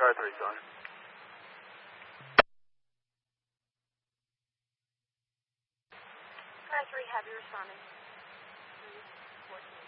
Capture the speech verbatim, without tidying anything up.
Car three, Tony. Car three, have you responding? three fourteen.